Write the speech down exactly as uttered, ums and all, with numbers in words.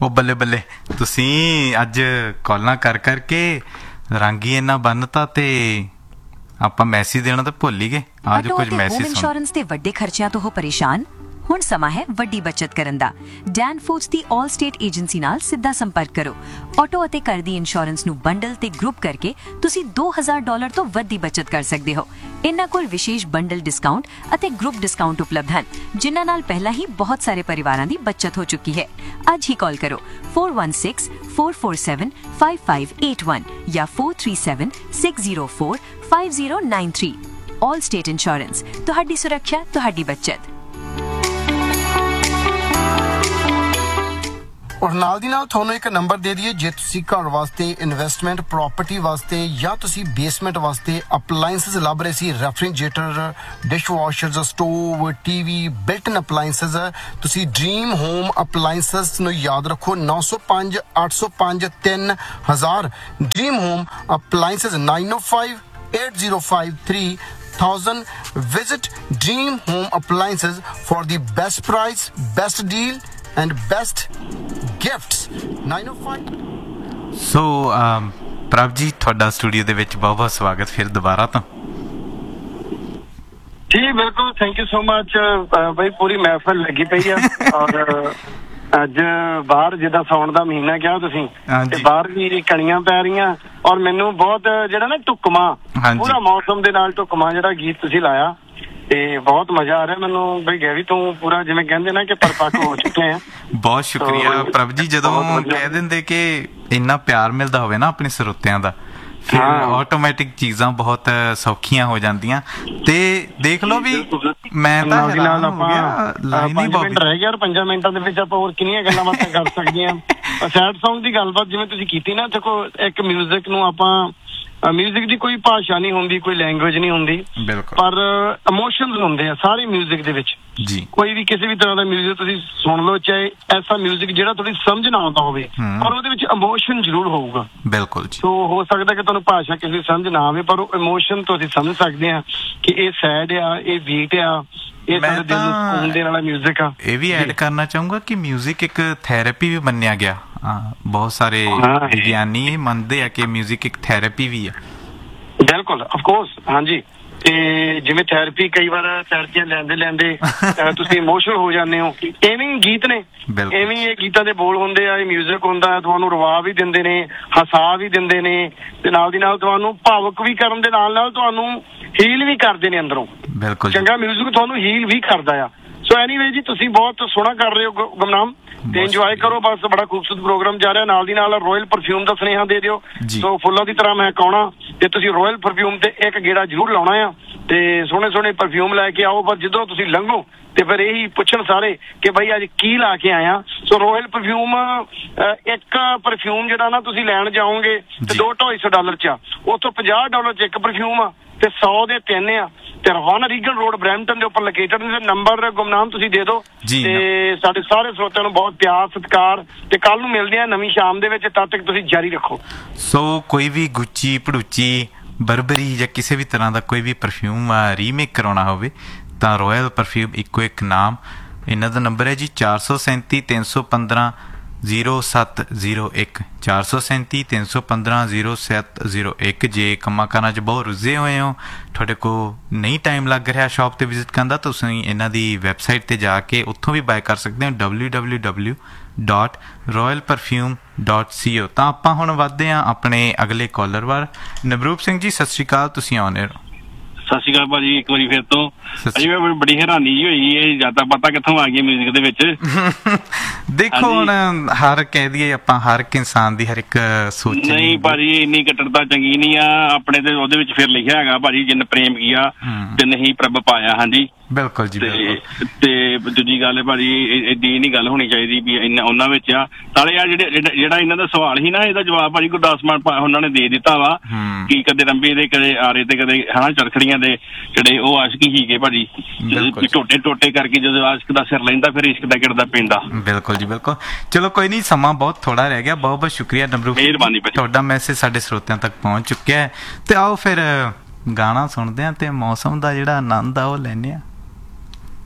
ਉਹ ਬੱਲੇ ਬੱਲੇ, ਤੁਸੀਂ ਅੱਜ ਕਾਲਾਂ ਕਰ ਕਰਕੇ ਰੰਗ ਹੀ ਇੰਨਾ ਬੰਨਤਾ ਤੇ ਆਪਾਂ ਮੈਸੇਜ ਦੇਣਾ ਤਾਂ ਭੁੱਲ ਹੀ ਗਏ। ਅੱਜ ਕੁਝ ਮੈਸੇਜ ਇੰਸ਼ੋਰੈਂਸ ਦੇ ਵੱਡੇ ਖਰਚਿਆਂ ਤੋਂ ਹੋ ਪਰੇਸ਼ਾਨ? ਹੁਣ ਸਮਾਂ ਹੈ ਵੱਡੀ ਬਚਤ ਕਰਨ ਦਾ। ਡੈਨ ਫੂਡਸ ਦੀ ਆਲ ਸਟੇਟ ਏਜੰਸੀ ਨਾਲ ਸਿੱਧਾ ਸੰਪਰਕ ਕਰੋ। ਆਟੋ ਅਤੇ ਘਰ ਦੀ ਇੰਸ਼ੋਰੈਂਸ ਨੂੰ ਬੰਡਲ ਤੇ ਗਰੁੱਪ ਕਰਕੇ ਤੁਸੀਂ ਦੋ ਹਜ਼ਾਰ ਡਾਲਰ ਤੋਂ ਵੱਧ ਦੀ ਬਚਤ ਕਰ ਸਕਦੇ ਹੋ। ਇਨ੍ਹਾਂ ਕੋਲ ਵਿਸ਼ੇਸ਼ ਬੰਡਲ ਡਿਸਕਾਊਂਟ ਅਤੇ ਗਰੁੱਪ ਡਿਸਕਾਊਂਟ ਉਪਲਬਧ ਹਨ, ਜਿਨ੍ਹਾਂ ਨਾਲ ਪਹਿਲਾਂ ਹੀ ਬਹੁਤ ਸਾਰੇ ਪਰਿਵਾਰਾਂ ਦੀ ਬਚਤ ਹੋ ਚੁੱਕੀ ਹੈ। ਅੱਜ ਹੀ ਕਾਲ ਕਰੋ four one six, four four seven, five five eight one ਜਾਂ four three seven, six zero four, five zero nine three। ਆਲ ਸਟੇਟ ਇੰਸ਼ੋਰੈਂਸ, ਤੁਹਾਡੀ ਸੁਰੱਖਿਆ, ਤੁਹਾਡੀ ਬਚਤ। ਔਰ ਨਾਲ ਦੀ ਨਾਲ ਤੁਹਾਨੂੰ ਇੱਕ ਨੰਬਰ ਦੇ ਦਈਏ, ਜੇ ਤੁਸੀਂ ਘਰ ਵਾਸਤੇ ਇਨਵੈਸਟਮੈਂਟ ਪ੍ਰਾਪਰਟੀ ਵਾਸਤੇ ਜਾਂ ਤੁਸੀਂ ਬੇਸਮੈਂਟ ਵਾਸਤੇ ਅਪਲਾਈਐਂਸਸ ਲੱਭ ਰਹੇ ਸੀ, ਰੈਫਰੀਜਰੇਟਰ, ਡਿਸ਼ਵਾਸ਼ਰਸ, ਸਟੋਵ, ਟੀਵੀ, ਬਿਲਟ ਇਨ ਅਪਲਾਈਐਂਸਸ, ਤੁਸੀਂ ਡ੍ਰੀਮ ਹੋਮ ਅਪਲਾਈਐਂਸਸ ਨੂੰ ਯਾਦ ਰੱਖੋ ਨੌ ਸੌ ਪੰਜ, ਅੱਠ ਸੌ ਪੰਜ, ਤਿੰਨ ਹਜ਼ਾਰ। Dream home appliances nine oh five, eight zero five, three thousand। Visit Dream Home Appliances for the best price, best deal and best gifts। nine oh five। ਸੋ ਪ੍ਰਭ ਜੀ, ਤੁਹਾਡਾ ਸਟੂਡੀਓ ਦੇ ਵਿੱਚ ਬਹੁਤ ਬਹੁਤ ਸਵਾਗਤ ਫਿਰ ਦੁਬਾਰਾ ਤੋਂ। ਜੀ ਬਿਲਕੁਲ, ਥੈਂਕ ਯੂ ਸੋ ਮਚ ਬਈ। ਪੂਰੀ ਮਹਿਫਲ ਲੱਗੀ ਪਈ ਆ ਔਰ ਅੱਜ ਬਾਹਰ ਜਿੱਦਾਂ ਸਾਉਣ ਦਾ ਮਹੀਨਾ ਕਿਹਾ ਤੁਸੀਂ, ਤੇ ਬਾਹਰ ਵੀ ਕਣੀਆਂ ਪੈ ਰਹੀਆਂ ਔਰ ਮੈਨੂੰ ਬਹੁਤ ਜਿਹੜਾ ਨਾ ਢੁੱਕਵਾਂ, ਪੂਰਾ ਮੌਸਮ ਦੇ ਨਾਲ ਢੁੱਕਵਾਂ ਜਿਹੜਾ ਗੀਤ ਤੁਸੀਂ ਲਾਇਆ ਤੇ ਬਹੁਤ ਮਜ਼ਾ ਆ ਰਿਹਾ ਮੈਨੂੰ ਬਈ। ਗੈਵੀ ਤੂੰ ਪੂਰਾ ਜਿਵੇਂ ਕਹਿੰਦੇ ਨਾ ਕਿ ਪਰਪੱਕ ਹੋ ਚੁੱਕੇ ਆ। ਬਹੁਤ ਸ਼ੁਕਰੀਆ ਪ੍ਰਭ ਜੀ। ਜਦੋਂ ਕਹਿ ਦਿੰਦੇ ਕਿ ਇੰਨਾ ਪਿਆਰ ਮਿਲਦਾ ਹੋਵੇ ਨਾ ਆਪਣੇ ਸਰੋਤਿਆਂ ਦਾ, ਫਿਰ ਆਟੋਮੈਟਿਕ ਚੀਜ਼ਾਂ ਬਹੁਤ ਸੌਖੀਆਂ ਹੋ ਜਾਂਦੀਆਂ। ਤੇ ਦੇਖ ਲਓ ਵੀ ਮੈਂ ਤਾਂ ਹੈਰਾਨ ਹੋ ਗਿਆ, ਲਾਈਨ ਹੀ ਬਹੁਤ ਰਹਿ ਗਿਆ। ਪੰਜਾਂ ਮਿੰਟਾਂ ਦੇ ਵਿੱਚ ਆਪਾਂ ਹੋਰ ਕਿੰਨੀਆਂ ਗੱਲਾਂ ਬਾਤਾਂ ਕਰ ਸਕਦੇ ਹਾਂ। ਸੈਡ ਸੌਂਗ ਦੀ ਗੱਲਬਾਤ ਜਿਵੇਂ ਤੁਸੀਂ ਕੀਤੀ ਨਾ, ਦੇਖੋ ਇੱਕ ਮਿਊਜ਼ਿਕ ਨੂੰ ਆਪਾਂ, ਮਿਊਜ਼ਿਕ ਦੀ ਕੋਈ ਭਾਸ਼ਾ ਨਹੀਂ ਹੁੰਦੀ, ਕੋਈ ਲੈਂਗੁਏਜ ਨਹੀਂ ਹੁੰਦੀ, ਪਰ ਇਮੋਸ਼ਨਸ ਹੁੰਦੇ ਆ ਸਾਰੇ ਮਿਊਜ਼ਿਕ ਦੇ ਵਿੱਚ। ਜੀ ਕੋਈ ਵੀ ਕਿਸੇ ਵੀ ਤਰ੍ਹਾਂ ਦਾ ਮਿਊਜ਼ਿਕ ਤੁਸੀਂ ਸੁਣ ਲਓ, ਚਾਹੇ ਐਸਾ ਮਿਊਜ਼ਿਕ ਜਿਹੜਾ ਤੁਹਾਡੀ ਸਮਝ ਨਾ ਆਉਂਦਾ ਹੋਵੇ, ਪਰ ਉਹਦੇ ਵਿੱਚ ਇਮੋਸ਼ਨ ਜ਼ਰੂਰ ਹੋਊਗਾ। ਬਿਲਕੁਲ ਜੀ। ਸੋ ਹੋ ਸਕਦਾ ਕਿ ਤੁਹਾਨੂੰ ਭਾਸ਼ਾ ਕਿਸੇ ਦੀ ਸਮਝ ਨਾ ਆਵੇ, ਪਰ ਉਹ ਇਮੋਸ਼ਨ ਤੋਂ ਅਸੀਂ ਸਮਝ ਸਕਦੇ ਹਾਂ ਕਿ ਇਹ ਸੈਡ ਆ, ਇਹ ਬੀਟ ਆ, ਇਹ ਸਾਡੇ ਦਿਲ ਨੂੰ ਸਕੂਨ ਦੇਣ ਵਾਲਾ ਮਿਊਜ਼ਿਕ ਆ। ਇਹ ਵੀ ਐਡ ਕਰਨਾ ਚਾਹੂੰਗਾ ਕਿ ਮਿਊਜ਼ਿਕ ਇੱਕ ਥੈਰੇਪੀ ਵੀ ਮੰਨਿਆ ਗਿਆ। ਬਹੁਤ ਸਾਰੇ ਵਿਗਿਆਨੀ ਇਹ ਮੰਨਦੇ ਆ ਕਿ ਮਿਊਜ਼ਿਕ ਇੱਕ ਥੈਰੇਪੀ ਵੀ ਆ। ਬਿਲਕੁਲ, ਅਫਕੋਰਸ, ਹਾਂਜੀ। ਤੇ ਜਿਵੇਂ ਥੈਰੇਪੀ ਕਈ ਵਾਰ ਥੈਰੇਪੀਆਂ ਲੈਂਦੇ ਲੈਂਦੇ ਤੁਸੀਂ ਇਮੋਸ਼ਨਲ ਹੋ ਜਾਂਦੇ ਹੋ, ਐਵੇਂ ਗੀਤ ਨੇ, ਐਵੇਂ ਇਹ ਗੀਤਾਂ ਦੇ ਬੋਲ ਹੁੰਦੇ ਆ, ਇਹ ਮਿਊਜ਼ਿਕ ਹੁੰਦਾ, ਤੁਹਾਨੂੰ ਰਵਾ ਵੀ ਦਿੰਦੇ ਨੇ, ਹਸਾ ਵੀ ਦਿੰਦੇ ਨੇ, ਤੇ ਨਾਲ ਦੀ ਨਾਲ ਤੁਹਾਨੂੰ ਭਾਵੁਕ ਵੀ ਕਰਨ ਦੇ ਨਾਲ ਨਾਲ ਤੁਹਾਨੂੰ ਹੀਲ ਵੀ ਕਰਦੇ ਨੇ ਅੰਦਰੋਂ। ਬਿਲਕੁਲ, ਚੰਗਾ ਮਿਊਜ਼ਿਕ ਤੁਹਾਨੂੰ ਹੀਲ ਵੀ ਕਰਦਾ ਆ। ਸੋ ਐਨੀਵੇ ਜੀ, ਤੁਸੀਂ ਬਹੁਤ ਸੋਹਣਾ ਕਰ ਰਹੇ ਹੋ ਗੁਮਨਾਮ, ਤੇ ਇੰਜੋਏ ਕਰੋ। ਬਸ ਬੜਾ ਖੂਬਸੂਰਤ ਪ੍ਰੋਗਰਾਮ ਜਾ ਰਿਹਾ। ਨਾਲ ਦੀ ਨਾਲ ਰੋਇਲ ਪਰਫਿਊਮ ਦਾ ਸੁਨੇਹਾ ਦੇ ਦਿਓ। ਸੋ ਫੁੱਲਾਂ ਦੀ ਤਰ੍ਹਾਂ ਮੈਂ ਕਹਣਾ, ਤੇ ਤੁਸੀਂ ਰੋਇਲ ਪਰਫਿਊਮ ਤੇ ਇੱਕ ਗੇੜਾ ਜ਼ਰੂਰ ਲਾਉਣਾ ਆ, ਤੇ ਸੋਹਣੇ ਸੋਹਣੇ ਪਰਫਿਊਮ ਲੈ ਕੇ ਆਓ। ਪਰ ਜਦੋਂ ਤੁਸੀਂ ਲੰਘੋ ਤੇ ਫਿਰ ਇਹੀ ਪੁੱਛਣ ਸਾਰੇ ਕਿ ਬਾਈ ਅੱਜ ਕੀ ਲਾ ਕੇ ਆਇਆ। ਸੋ ਰੋਇਲ ਪਰਫਿਊਮ, ਇੱਕ ਪਰਫਿਊਮ ਜਿਹੜਾ ਨਾ ਤੁਸੀਂ ਲੈਣ ਜਾਓਗੇ ਤੇ ਦੋ ਢਾਈ ਸੌ ਡਾਲਰ ਚ ਆ, ਉੱਥੋਂ ਪੰਜਾਹ ਡਾਲਰ ਚ ਇੱਕ ਪਰਫਿਊਮ ਆ ਤੇ ਸੌ ਦੇ ਤਿੰਨ ਆ। ਤੇ ਰਵਾਨਾ ਰੀਗਲ ਰੋਡ ਬਰੈਂਪਟਨ ਦੇ ਉੱਪਰ ਲੋਕੇਟਡ ਨੇ। ਨੰਬਰ ਗੁਮਨਾਮ ਤੁਸੀਂ ਦੇ ਦਿਓ, ਤੇ ਸਾਡੇ ਸਾਰੇ ਸਰੋਤਿਆਂ ਨੂੰ ਬਹੁਤ ਪਿਆਰ ਸਤਿਕਾਰ। ਤੇ ਕੱਲ ਨੂੰ ਮਿਲਦੇ ਆ ਨਵੀਂ ਸ਼ਾਮ ਦੇ ਵਿੱਚ, ਤਦ ਤੱਕ ਤੁਸੀਂ ਜਾਰੀ ਰੱਖੋ। ਸੋ ਕੋਈ ਵੀ ਗੁੱਚੀ, ਭੜੂਚੀ, ਬਰਬਰੀ ਜਾਂ ਕਿਸੇ ਵੀ ਤਰ੍ਹਾਂ ਦਾ ਕੋਈ ਵੀ ਪਰਫਿਊਮ ਰੀਮੇਕ ਕਰਾਉਣਾ ਹੋਵੇ ਤਾਂ ਰੋਇਲ ਪਰਫਿਊਮ ਇੱਕੋ ਇੱਕ ਨਾਮ। ਇਹਨਾਂ ਦਾ ਨੰਬਰ ਹੈ ਜੀ ਚਾਰ ਸੌ ਸੈਂਤੀ ਤਿੰਨ ਸੌ ਪੰਦਰਾਂ ਜ਼ੀਰੋ ਸੱਤ ਜ਼ੀਰੋ ਇੱਕ, ਚਾਰ ਸੌ ਸੈਂਤੀ ਤਿੰਨ ਸੌ ਪੰਦਰਾਂ ਜ਼ੀਰੋ ਸੱਤ ਜ਼ੀਰੋ ਇੱਕ। ਜੇ ਕੰਮਾਂ ਕਾਰਾਂ 'ਚ ਬਹੁਤ ਰੁੱਝੇ ਹੋਏ ਹੋ, ਤੁਹਾਡੇ ਕੋਲ ਨਹੀਂ ਟਾਈਮ ਲੱਗ ਰਿਹਾ ਸ਼ਾਪ 'ਤੇ ਵਿਜ਼ਿਟ ਕਰਨ ਦਾ, ਤੁਸੀਂ ਇਹਨਾਂ ਦੀ ਵੈਬਸਾਈਟ 'ਤੇ ਜਾ ਕੇ ਉੱਥੋਂ ਵੀ ਬਾਏ ਕਰ ਸਕਦੇ ਹੋ, W W W dot royal perfume dot ਸੀ ਓ। ਤਾਂ ਆਪਾਂ ਹੁਣ ਵੱਧਦੇ ਹਾਂ ਆਪਣੇ ਅਗਲੇ ਕਾਲਰ ਵੱਲ। ਨਵਰੂਪ ਸਿੰਘ ਜੀ, ਸਤਿ ਸ਼੍ਰੀ ਅਕਾਲ, ਤੁਸੀਂ ਆਉਂਦੇ ਹੋ। ਸਤਿ ਸ਼੍ਰੀ ਅਕਾਲ ਭਾਜੀ, ਇੱਕ ਵਾਰੀ ਫਿਰ ਤੋਂ। ਅਜੀ ਮੈਂ ਬੜੀ ਹੈਰਾਨੀ ਹੋਈ, ਇਹ ਜ਼ਿਆਦਾ ਪਤਾ ਕਿੱਥੋਂ ਆ ਗਈ ਮਿਊਜ਼ਿਕ ਦੇ ਵਿੱਚ। ਦੇਖੋ ਹੁਣ ਹਰ ਕਹਿ ਦਈਏ ਆਪਾਂ, ਹਰ ਇੱਕ ਇਨਸਾਨ ਦੀ ਹਰ ਇੱਕ ਸੋਚ। ਨਹੀਂ ਭਾਜੀ, ਇੰਨੀ ਕੱਟੜਤਾ ਚੰਗੀ ਨਹੀਂ ਆ। ਆਪਣੇ ਤੇ ਉਹਦੇ ਵਿੱਚ ਫਿਰ ਲਿਖਿਆ ਹੈਗਾ ਭਾਜੀ, ਜਿੰਨ ਪ੍ਰੇਮ ਕੀਆ ਤੇ ਨਹੀਂ ਪ੍ਰਭ ਪਾਇਆ। ਹਾਂਜੀ ਬਿਲਕੁਲ ਜੀ, ਬਿਲਕੁਲ। ਤੇ ਦੂਜੀ ਗੱਲ ਹੈ ਭਾਜੀ, ਏਡੀ ਨਹੀਂ ਗੱਲ ਹੋਣੀ ਚਾਹੀਦੀ ਵੀ ਇੰਨਾ ਉਹਨਾਂ ਵਿੱਚ ਆ। ਨਾਲੇ ਆ ਜਿਹੜੇ ਜਿਹੜਾ ਇਹਨਾਂ ਦਾ ਸਵਾਲ ਸੀ ਨਾ, ਇਹਦਾ ਜਵਾਬ ਭਾਜੀ ਗੁਰਦਾਸ ਮਾਨ ਉਹਨਾਂ ਨੇ ਦੇ ਦਿੱਤਾ ਵਾ ਕਿ ਕਦੇ ਰੰਬੇ ਦੇ, ਕਦੇ ਆਰੇ ਤੇ, ਕਦੇ ਹਨਾ ਚਰਖੜੀਆਂ ਦੇ ਜਿਹੜੇ ਉਹ ਆਸ਼ਕੀ ਸੀਗੇ ਭਾਜੀ, ਟੋਟੇ ਟੋਟੇ ਕਰਕੇ ਜਦੋਂ ਆਸ਼ਕ ਦਾ ਸਿਰ ਲੈਂਦਾ ਫਿਰ ਇਸ਼ਕ ਦਾ ਗਿਰਦਾ ਪੈਂਦਾ। ਬਿਲਕੁਲ ਜੀ, ਬਿਲਕੁਲ। ਚਲੋ ਕੋਈ ਨਹੀਂ, ਸਮਾਂ ਬਹੁਤ ਥੋੜਾ ਰਹਿ ਗਿਆ। ਬਹੁਤ ਬਹੁਤ ਸ਼ੁਕਰੀਆ ਨਵਰੂਪ, ਮਿਹਰਬਾਨੀ ਭਾਜੀ। ਤੁਹਾਡਾ ਮੈਸੇਜ ਸਾਡੇ ਸਰੋਤਿਆਂ ਤੱਕ ਪਹੁੰਚ ਚੁੱਕਿਆ ਹੈ। ਤੇ ਆਓ ਫਿਰ ਗਾਣਾ ਸੁਣਦੇ ਹਾਂ ਤੇ ਮੌਸਮ ਦਾ ਜਿਹੜਾ ਆਨੰਦ ਆ ਉਹ ਲੈਂਦੇ ਹਾਂ।